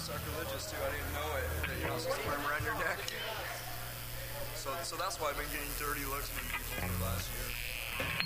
sacrilegious too. I didn't know it. That you're not supposed to wear them around your neck. So that's why I've been getting dirty looks from people for the last year.